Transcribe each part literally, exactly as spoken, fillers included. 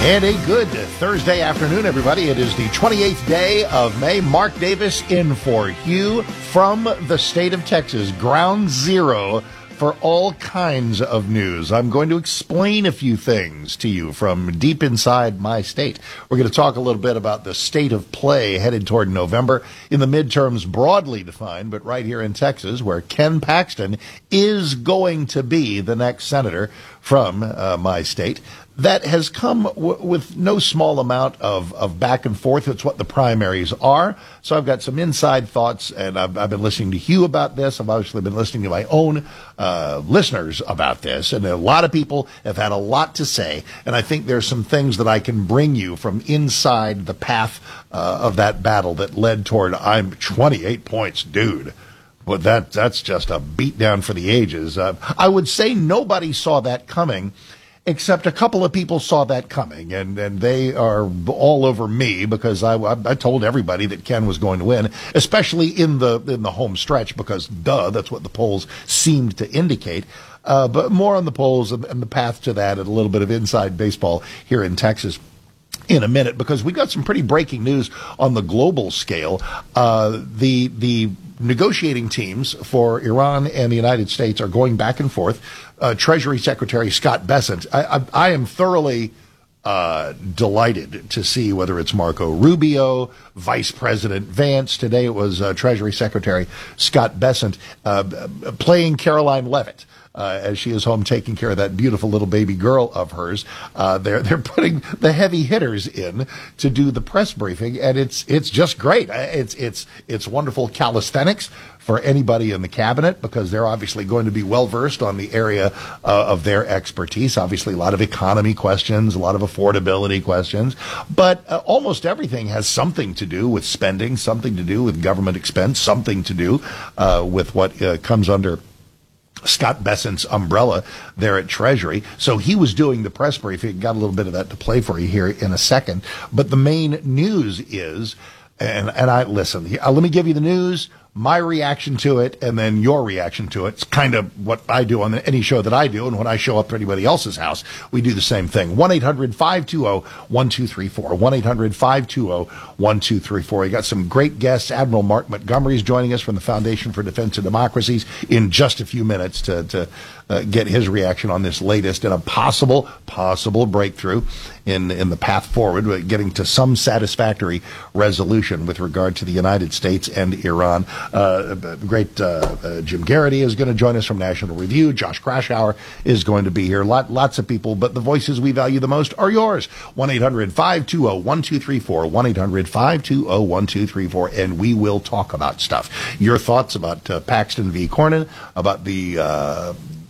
And a good Thursday afternoon, everybody. It is the twenty-eighth day of May. Mark Davis in for Hugh from the state of Texas, ground zero for all kinds of news. I'm going to explain a few things to you from deep inside my state. We're going to talk a little bit about the state of play headed toward November in the midterms, broadly defined, but right here in Texas, where Ken Paxton is going to be the next senator from uh, my state. That has come w- with no small amount of, of back and forth. It's what the primaries are. So I've got some inside thoughts, and I've, I've been listening to Hugh about this. I've obviously been listening to my own uh, listeners about this, and a lot of people have had a lot to say. And I think there's some things that I can bring you from inside the path uh, of that battle that led toward I'm twenty-eight points, dude. But that that's just a beatdown for the ages. Uh, I would say nobody saw that coming. Except a couple of people saw that coming, and, and they are all over me because I, I, I told everybody that Ken was going to win, especially in the in the home stretch, because, duh, that's what the polls seemed to indicate. Uh, but more on the polls and, and the path to that and a little bit of inside baseball here in Texas in a minute, because we got some pretty breaking news on the global scale. Uh, the the negotiating teams for Iran and the United States are going back and forth. Uh, Treasury Secretary Scott Bessent, I, I, I am thoroughly uh, delighted to see whether it's Marco Rubio, Vice President Vance. Today it was uh, Treasury Secretary Scott Bessent uh, playing Caroline Leavitt. Uh, as she is home taking care of that beautiful little baby girl of hers. Uh, they're they're putting the heavy hitters in to do the press briefing, and it's it's just great. It's it's it's wonderful calisthenics for anybody in the cabinet, because they're obviously going to be well versed on the area uh, of their expertise. Obviously, a lot of economy questions, a lot of affordability questions, but uh, almost everything has something to do with spending, something to do with government expense, something to do uh, with what uh, comes under Scott Bessent's umbrella there at Treasury. So he was doing the press briefing. Got a little bit of that to play for you here in a second. But the main news is, and, and I listen, uh, let me give you the news, my reaction to it, and then your reaction to it. It's kind of what I do on any show that I do, and when I show up to anybody else's house, we do the same thing. one eight hundred five two zero one two three four. one eight hundred five two zero one two three four. You got some great guests. Admiral Mark Montgomery is joining us from the Foundation for Defense of Democracies in just a few minutes to, to uh, get his reaction on this latest and a possible, possible breakthrough in, in the path forward, getting to some satisfactory resolution with regard to the United States and Iran. Uh, great uh, uh, Jim Garrity is going to join us from National Review. Josh Krashauer is going to be here. Lot, lots of people, but the voices we value the most are yours. one eight hundred five two zero one two three four. one eight hundred five two zero one two three four. And we will talk about stuff. Your thoughts about uh, Paxton v. Cornyn, about the uh,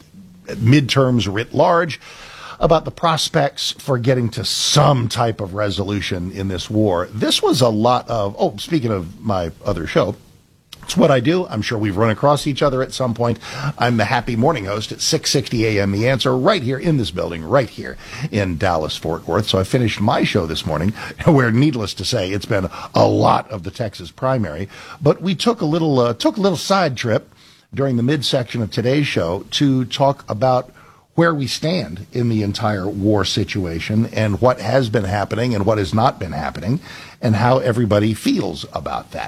midterms writ large, about the prospects for getting to some type of resolution in this war. This was a lot of, oh, speaking of my other show, it's what I do. I'm sure we've run across each other at some point. I'm the Happy Morning host at six sixty a.m. The Answer, right here in this building, right here in Dallas-Fort Worth. So I finished my show this morning, where, needless to say, it's been a lot of the Texas primary. But we took a little uh, took a little side trip during the midsection of today's show to talk about where we stand in the entire war situation and what has been happening and what has not been happening and how everybody feels about that.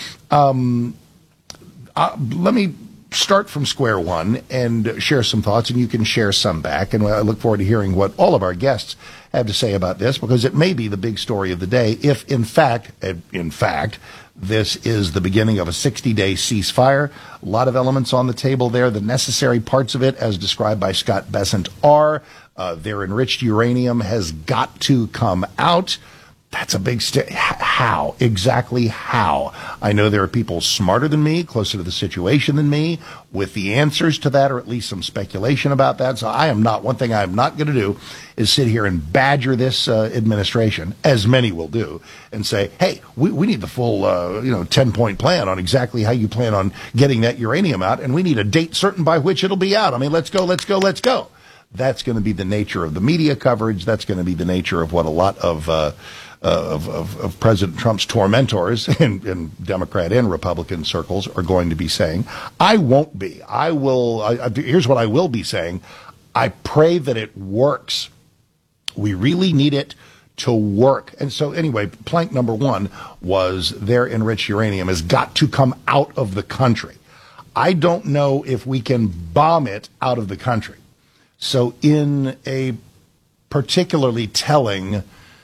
Um, uh, let me start from square one and share some thoughts, and you can share some back. And I look forward to hearing what all of our guests have to say about this, because it may be the big story of the day if, in fact, in fact, this is the beginning of a sixty-day ceasefire. A lot of elements on the table there. The necessary parts of it, as described by Scott Bessent, are uh, their enriched uranium has got to come out. That's a big st- how? Exactly how? I know there are people smarter than me, closer to the situation than me, with the answers to that, or at least some speculation about that. So I am not, one thing I am not going to do is sit here and badger this uh, administration, as many will do, and say, hey, we, we need the full, uh, you know, ten-point plan on exactly how you plan on getting that uranium out, and we need a date certain by which it'll be out. I mean, let's go, let's go, let's go. That's going to be the nature of the media coverage. That's going to be the nature of what a lot of uh, Of, of, of President Trump's tormentors in, in Democrat and Republican circles are going to be saying. I won't be. I will. I, I, here's what I will be saying. I pray that it works. We really need it to work. And so anyway, plank number one was their enriched uranium has got to come out of the country. I don't know if we can bomb it out of the country. So in a particularly telling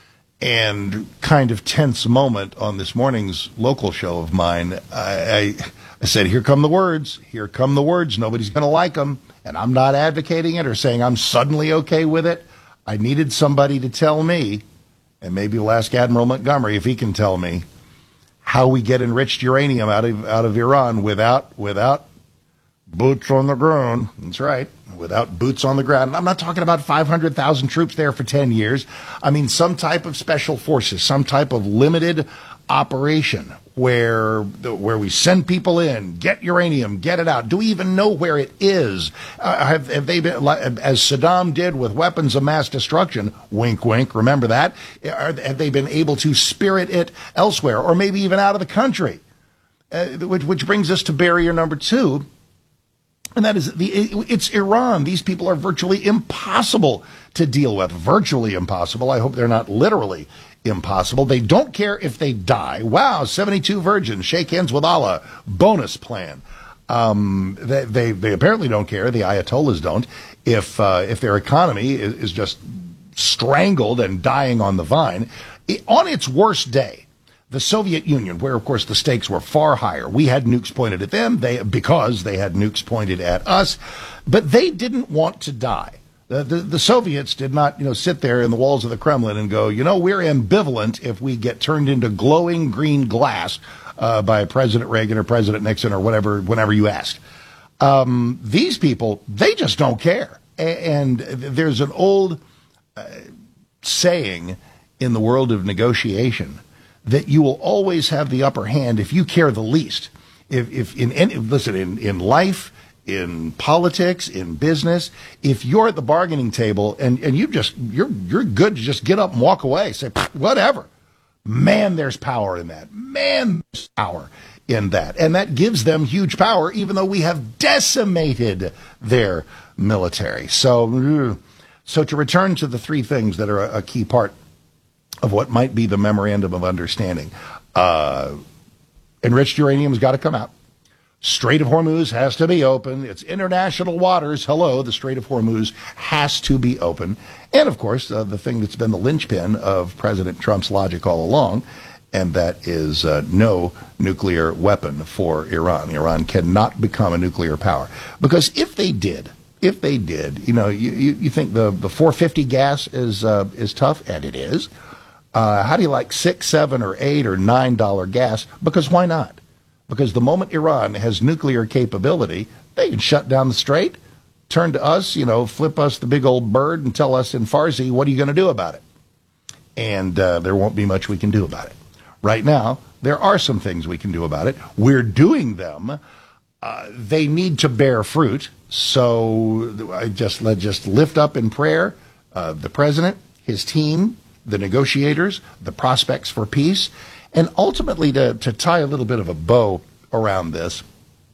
and kind of tense moment on this morning's local show of mine, I, I, I said, here come the words. Here come the words. Nobody's going to like them. And I'm not advocating it or saying I'm suddenly okay with it. I needed somebody to tell me, and maybe we'll ask Admiral Montgomery if he can tell me, how we get enriched uranium out of out of Iran without without boots on the ground. That's right, without boots on the ground. And I'm not talking about five hundred thousand troops there for ten years. I mean some type of special forces, some type of limited operation where where we send people in, get uranium, get it out. Do we even know where it is? Uh, have, have they been, as Saddam did with weapons of mass destruction, wink, wink, remember that? Are, have they been able to spirit it elsewhere, or maybe even out of the country? Uh, which, which brings us to barrier number two, and that is the it's Iran. These people are virtually impossible to deal with, virtually impossible. I hope they're not literally impossible. They don't care if they die. Wow, seventy-two virgins, shake hands with Allah, bonus plan. Um, they, they they apparently don't care, the Ayatollahs don't, if uh, if their economy is, is just strangled and dying on the vine. It, on its worst day, the Soviet Union, where, of course, the stakes were far higher, we had nukes pointed at them they because they had nukes pointed at us, but they didn't want to die. The, the, the Soviets did not, you know, sit there in the walls of the Kremlin and go, you know, we're ambivalent if we get turned into glowing green glass uh, by President Reagan or President Nixon or whatever, whenever you asked. Um, these people, they just don't care. A- and there's an old uh, saying in the world of negotiation that you will always have the upper hand if you care the least. If, if in any, listen, in, in life, in politics, in business, if you're at the bargaining table and, and you just you're you're good to just get up and walk away, say whatever, man, there's power in that. Man, there's power in that, and that gives them huge power, even though we have decimated their military. So, so to return to the three things that are a, a key part of what might be the memorandum of understanding, uh, enriched uranium's got to come out. Strait of Hormuz has to be open. It's international waters. Hello, the Strait of Hormuz has to be open. And, of course, uh, the thing that's been the linchpin of President Trump's logic all along, and that is uh, no nuclear weapon for Iran. Iran cannot become a nuclear power. Because if they did, if they did, you know, you, you, you think the, the four fifty gas is uh, is tough, and it is. Uh, how do you like six, seven, or eight, or nine dollar gas? Because why not? Because the moment Iran has nuclear capability, they can shut down the strait, turn to us, you know, flip us the big old bird and tell us in Farsi, what are you going to do about it? And uh, there won't be much we can do about it. Right now, there are some things we can do about it. We're doing them. Uh, they need to bear fruit. So I just let just lift up in prayer uh, the president, his team, the negotiators, the prospects for peace. And ultimately, to, to tie a little bit of a bow around this,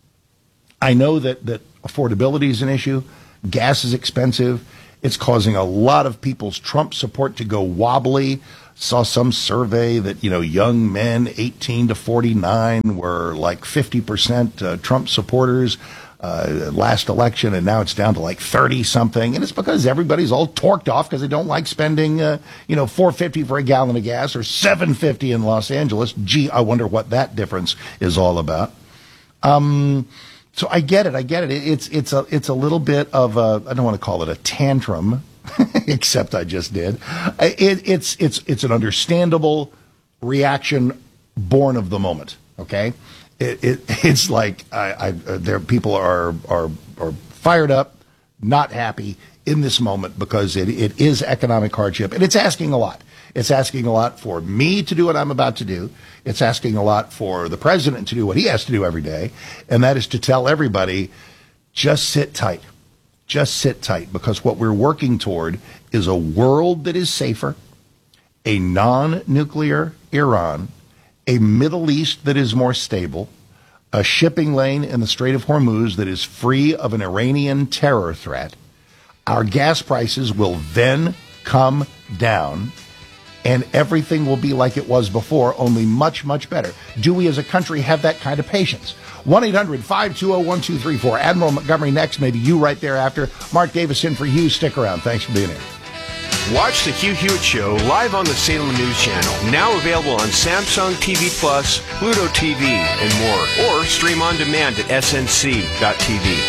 I know that, that affordability is an issue. Gas is expensive. It's causing a lot of people's Trump support to go wobbly. Saw some survey that, you know, young men eighteen to forty-nine were like fifty percent uh, Trump supporters uh, last election, and now it's down to like thirty something. And it's because everybody's all torqued off because they don't like spending, uh, you know, four fifty for a gallon of gas or seven fifty in Los Angeles. Gee, I wonder what that difference is all about. Um, so I get it. I get it. It's it's a it's a little bit of a, I don't want to call it a tantrum, except I just did. It, it's it's it's an understandable reaction born of the moment. Okay. It, it, it's like I, I, there people are, are are fired up, not happy in this moment because it, it is economic hardship, and it's asking a lot. It's asking a lot for me to do what I'm about to do. It's asking a lot for the president to do what he has to do every day, and that is to tell everybody, just sit tight. Just sit tight, because what we're working toward is a world that is safer, a non-nuclear Iran, a Middle East that is more stable, a shipping lane in the Strait of Hormuz that is free of an Iranian terror threat. Our gas prices will then come down, and everything will be like it was before, only much, much better. Do we as a country have that kind of patience? one eight hundred five two zero one two three four. Admiral Montgomery next, maybe you right there after. Mark Davis in for Hugh. Stick around. Thanks for being here. Watch the Hugh Hewitt Show live on the Salem News Channel. Now available on Samsung T V Plus, Pluto T V, and more. Or stream on demand at S N C dot T V.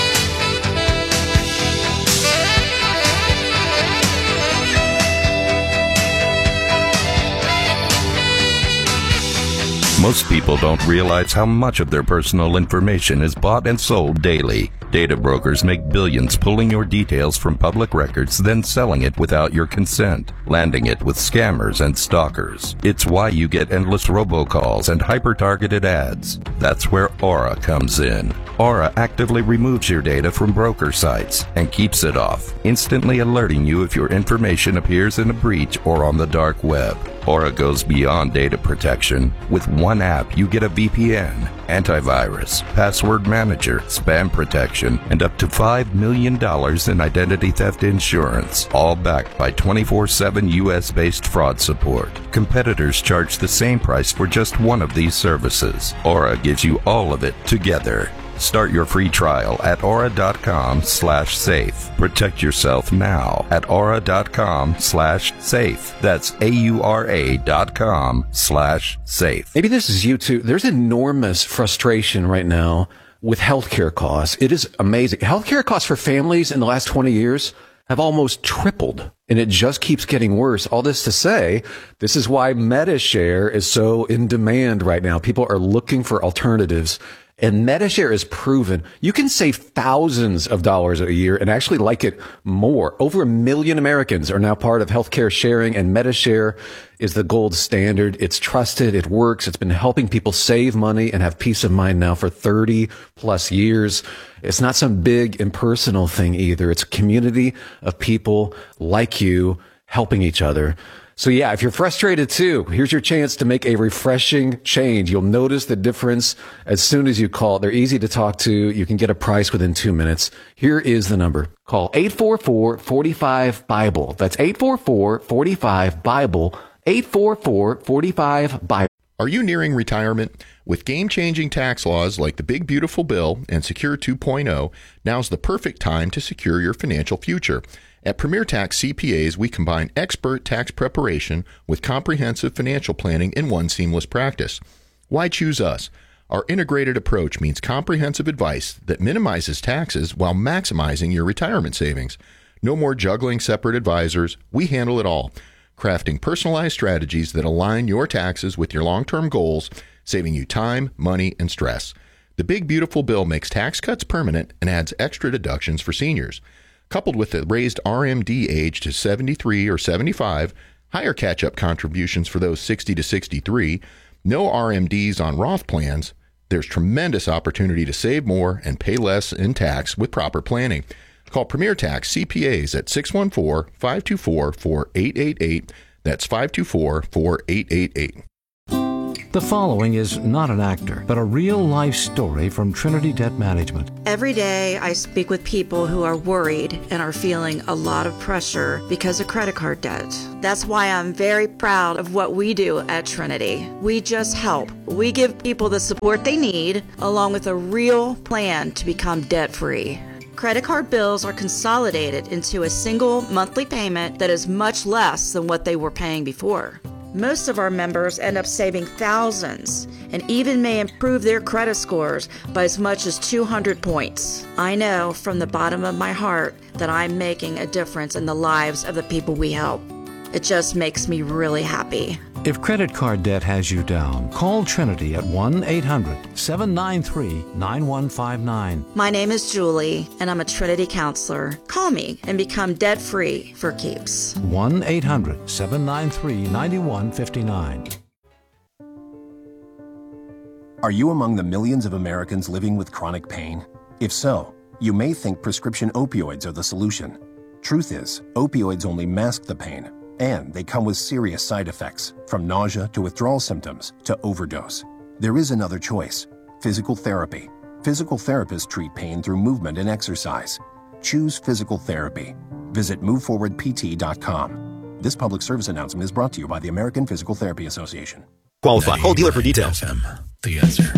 Most people don't realize how much of their personal information is bought and sold daily. Data brokers make billions pulling your details from public records, then selling it without your consent, landing it with scammers and stalkers. It's why you get endless robocalls and hyper-targeted ads. That's where Aura comes in. Aura actively removes your data from broker sites and keeps it off, instantly alerting you if your information appears in a breach or on the dark web. Aura goes beyond data protection. With one app, you get a V P N, antivirus, password manager, spam protection, and up to five million dollars in identity theft insurance, all backed by twenty-four seven U S-based fraud support. Competitors charge the same price for just one of these services. Aura gives you all of it together. Start your free trial at aura.com slash safe. Protect yourself now at aura.com slash safe. That's A-U-R-A dot com slash safe. Maybe this is you too. There's enormous frustration right now with healthcare costs. It is amazing. Healthcare costs for families in the last twenty years have almost tripled, and it just keeps getting worse. All this to say, this is why MediShare is so in demand right now. People are looking for alternatives. And MediShare is proven you can save thousands of dollars a year and actually like it more. Over a million Americans are now part of healthcare sharing, and MediShare is the gold standard. It's trusted. It works. It's been helping people save money and have peace of mind now for thirty plus years. It's not some big impersonal thing either. It's a community of people like you helping each other. So yeah, if you're frustrated too, here's your chance to make a refreshing change. You'll notice the difference as soon as you call. They're easy to talk to. You can get a price within two minutes. Here is the number. Call eight four four, four five, BIBLE. That's eight four four, four five, BIBLE. eight four four, four five, BIBLE. Are you nearing retirement? With game-changing tax laws like the Big Beautiful Bill and Secure two point oh, now's the perfect time to secure your financial future. At Premier Tax C P As, we combine expert tax preparation with comprehensive financial planning in one seamless practice. Why choose us? Our integrated approach means comprehensive advice that minimizes taxes while maximizing your retirement savings. No more juggling separate advisors. We handle it all, crafting personalized strategies that align your taxes with your long-term goals, saving you time, money, and stress. The Big Beautiful Bill makes tax cuts permanent and adds extra deductions for seniors. Coupled with the raised R M D age to seventy-three or seventy-five, higher catch-up contributions for those sixty to sixty-three, no R M Ds on Roth plans, there's tremendous opportunity to save more and pay less in tax with proper planning. Call Premier Tax C P As at six one four, five two four, four eight eight eight. That's five two four, four eight eight eight. The following is not an actor, but a real-life story from Trinity Debt Management. Every day I speak with people who are worried and are feeling a lot of pressure because of credit card debt. That's why I'm very proud of what we do at Trinity. We just help. We give people the support they need, along with a real plan to become debt-free. Credit card bills are consolidated into a single monthly payment that is much less than what they were paying before. Most of our members end up saving thousands and even may improve their credit scores by as much as two hundred points. I know from the bottom of my heart that I'm making a difference in the lives of the people we help. It just makes me really happy. If credit card debt has you down, call Trinity at one eight hundred, seven nine three, nine one five nine. My name is Julie, and I'm a Trinity counselor. Call me and become debt-free for keeps. one eight hundred, seven nine three, nine one five nine. Are you among the millions of Americans living with chronic pain? If so, you may think prescription opioids are the solution. Truth is, opioids only mask the pain, and they come with serious side effects, from nausea to withdrawal symptoms to overdose. There is another choice: physical therapy. Physical therapists treat pain through movement and exercise. Choose physical therapy. Visit move forward p t dot com. This public service announcement is brought to you by the American Physical Therapy Association. Qualify. Call dealer for details. The answer.